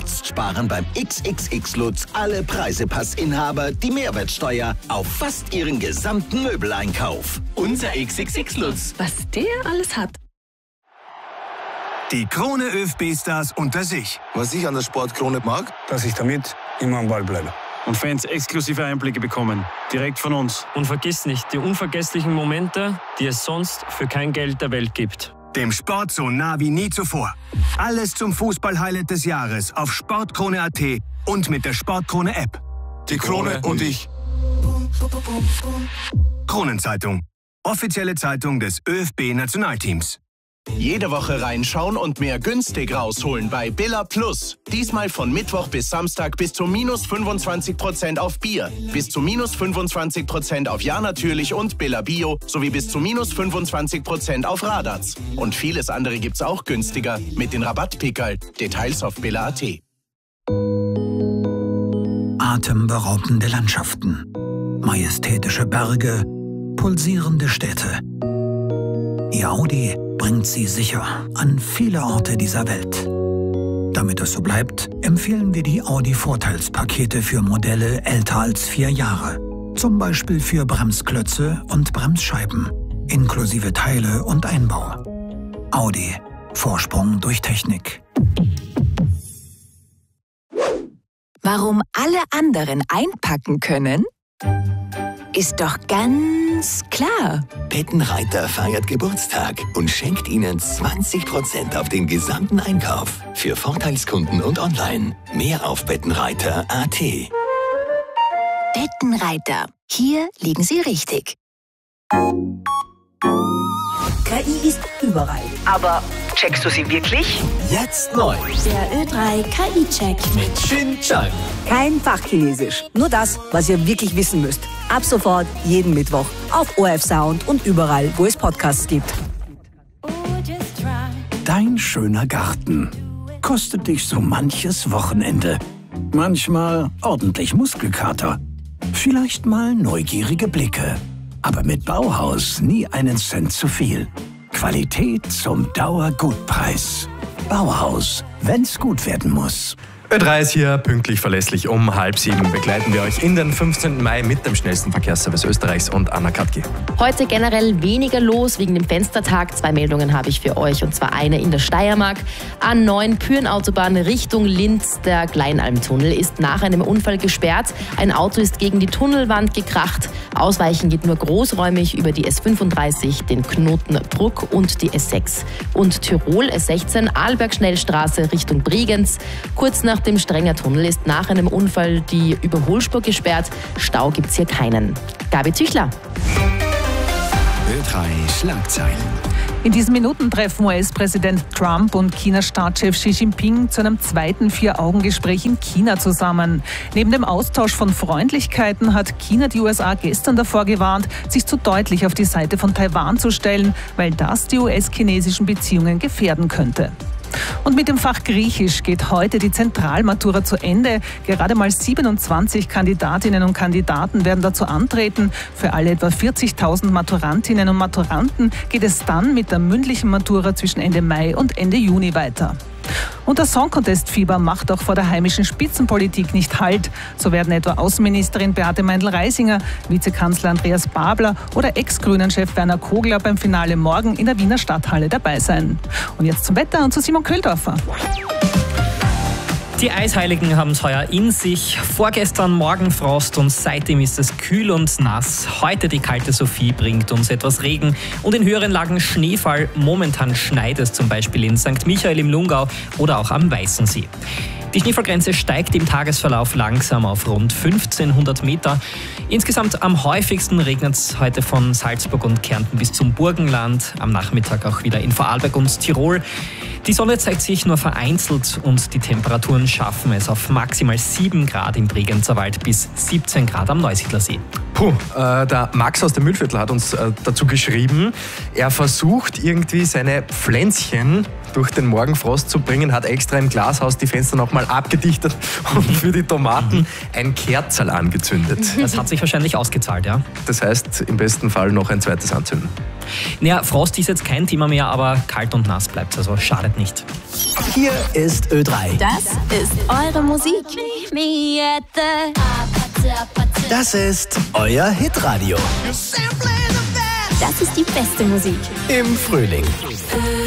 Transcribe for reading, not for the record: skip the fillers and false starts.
Jetzt sparen beim XXX Lutz alle Preisepassinhaber die Mehrwertsteuer auf fast ihren gesamten Möbeleinkauf. Unser XXX Lutz. Was der alles hat. Die Krone ÖFB-Stars unter sich. Was ich an der Sportkrone mag, dass ich damit immer am Ball bleibe. Und Fans exklusive Einblicke bekommen, direkt von uns. Und vergiss nicht, die unvergesslichen Momente, die es sonst für kein Geld der Welt gibt. Dem Sport so nah wie nie zuvor. Alles zum Fußball-Highlight des Jahres auf Sportkrone.at und mit der Sportkrone-App. die Krone und ich. Kronenzeitung. Offizielle Zeitung des ÖFB-Nationalteams. Jede Woche reinschauen und mehr günstig rausholen bei Billa Plus. Diesmal von Mittwoch bis Samstag bis zu minus 25% auf Bier, bis zu minus 25% auf Ja natürlich und Billa Bio sowie bis zu minus 25% auf Radatz. Und vieles andere gibt's auch günstiger mit den Rabattpickerl. Details auf billa.at. Atemberaubende Landschaften, majestätische Berge, pulsierende Städte. Ihr Audi bringt Sie sicher an viele Orte dieser Welt. Damit es so bleibt, empfehlen wir die Audi-Vorteilspakete für Modelle älter als 4 Jahre. Zum Beispiel für Bremsklötze und Bremsscheiben, inklusive Teile und Einbau. Audi. Vorsprung durch Technik. Warum alle anderen einpacken können, ist doch ganz klar. Bettenreiter feiert Geburtstag und schenkt Ihnen 20% auf den gesamten Einkauf. Für Vorteilskunden und online. Mehr auf bettenreiter.at. Bettenreiter. Hier liegen Sie richtig. KI ist überall. Aber checkst du sie wirklich? Jetzt neu. Der Ö3 KI-Check. Mit Shin Chan. Kein Fachchinesisch. Nur das, was ihr wirklich wissen müsst. Ab sofort, jeden Mittwoch. Auf ORF Sound und überall, wo es Podcasts gibt. Dein schöner Garten kostet dich so manches Wochenende. Manchmal ordentlich Muskelkater. Vielleicht mal neugierige Blicke. Aber mit Bauhaus nie einen Cent zu viel. Qualität zum Dauergutpreis. Bauhaus, wenn's gut werden muss. Ö3 ist hier pünktlich verlässlich um 6:30. Begleiten wir euch in den 15. Mai mit dem schnellsten Verkehrsservice Österreichs und Anna Katki. Heute generell weniger los wegen dem Fenstertag. 2 Meldungen habe ich für euch, und zwar eine in der Steiermark. A9 Pürenautobahn Richtung Linz. Der Kleinalmtunnel ist nach einem Unfall gesperrt. Ein Auto ist gegen die Tunnelwand gekracht. Ausweichen geht nur großräumig über die S35, den Knoten Bruck und die S6. Und Tirol S16 Arlberg-Schnellstraße Richtung Bregenz. Kurz nach dem Strenger Tunnel ist nach einem Unfall die Überholspur gesperrt. Stau gibt's hier keinen. Gabi Züchler. Ö3 Schlagzeilen. In diesen Minuten treffen US-Präsident Trump und China-Staatschef Xi Jinping zu einem zweiten 4-Augen-Gespräch in China zusammen. Neben dem Austausch von Freundlichkeiten hat China die USA gestern davor gewarnt, sich zu deutlich auf die Seite von Taiwan zu stellen, weil das die US-chinesischen Beziehungen gefährden könnte. Und mit dem Fach Griechisch geht heute die Zentralmatura zu Ende. Gerade mal 27 Kandidatinnen und Kandidaten werden dazu antreten. Für alle etwa 40.000 Maturantinnen und Maturanten geht es dann mit der mündlichen Matura zwischen Ende Mai und Ende Juni weiter. Und das Song-Contest-Fieber macht auch vor der heimischen Spitzenpolitik nicht Halt. So werden etwa Außenministerin Beate Meindl-Reisinger, Vizekanzler Andreas Babler oder Ex-Grünen-Chef Werner Kogler beim Finale morgen in der Wiener Stadthalle dabei sein. Und jetzt zum Wetter und zu Simon Köhldorfer. Die Eisheiligen haben es heuer in sich. Vorgestern Morgenfrost und seitdem ist es kühl und nass. Heute die kalte Sophie bringt uns etwas Regen und in höheren Lagen Schneefall. Momentan schneit es zum Beispiel in St. Michael im Lungau oder auch am Weißensee. Die Schneefallgrenze steigt im Tagesverlauf langsam auf rund 1500 Meter. Insgesamt am häufigsten regnet es heute von Salzburg und Kärnten bis zum Burgenland. Am Nachmittag auch wieder in Vorarlberg und Tirol. Die Sonne zeigt sich nur vereinzelt und die Temperaturen schaffen es auf maximal 7 Grad im Bregenzer Wald bis 17 Grad am Neusiedlersee. Der Max aus dem Mühlviertel hat uns dazu geschrieben, er versucht irgendwie seine Pflänzchen durch den Morgenfrost zu bringen, hat extra im Glashaus die Fenster nochmal abgedichtet und für die Tomaten ein Kerzerl angezündet. Das hat sich wahrscheinlich ausgezahlt, ja? Das heißt, im besten Fall noch ein zweites anzünden. Naja, Frost ist jetzt kein Thema mehr, aber kalt und nass bleibt, also schadet nicht. Hier ist Ö3. Das ist eure Musik. Das ist euer Hitradio. Das ist die beste Musik. Im Frühling.